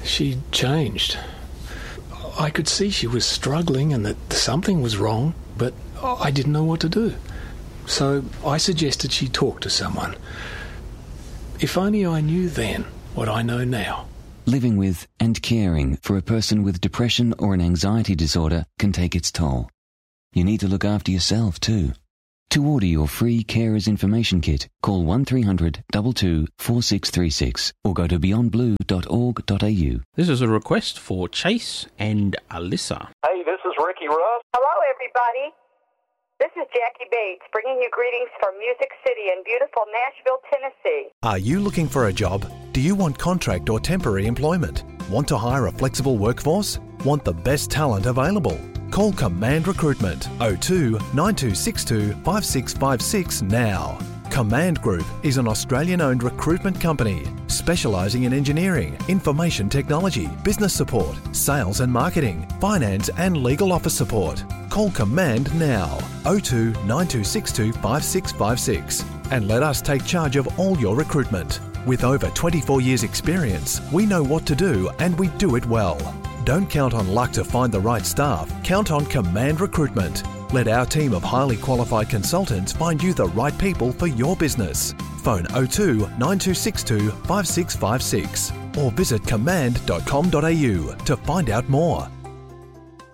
She changed. I could see she was struggling and that something was wrong, but I didn't know what to do. So I suggested she talk to someone. If only I knew then what I know now. Living with and caring for a person with depression or an anxiety disorder can take its toll. You need to look after yourself too. To order your free Carers Information Kit, call 1300 22 4636 or go to beyondblue.org.au. This is a request for Chase and Alyssa. Hey, this is Ricky Russ. Hello, everybody. This is Jackie Bates, bringing you greetings from Music City in beautiful Nashville, Tennessee. Are you looking for a job? Do you want contract or temporary employment? Want to hire a flexible workforce? Want the best talent available? Call Command Recruitment 02 9262 5656 now. Command Group is an Australian-owned recruitment company specialising in engineering, information technology, business support, sales and marketing, finance and legal office support. Call Command now 02 9262 5656 and let us take charge of all your recruitment. With over 24 years experience, we know what to do and we do it well. Don't count on luck to find the right staff. Count on Command Recruitment. Let our team of highly qualified consultants find you the right people for your business. Phone 02 9262 5656 or visit command.com.au to find out more.